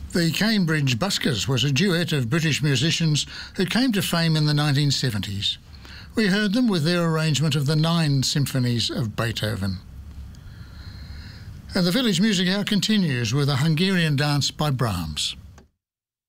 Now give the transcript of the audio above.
The Cambridge Buskers was a duet of British musicians who came to fame in the 1970s. We heard them with their arrangement of the 9 symphonies of Beethoven. And the Village Music Hour continues with a Hungarian dance by Brahms.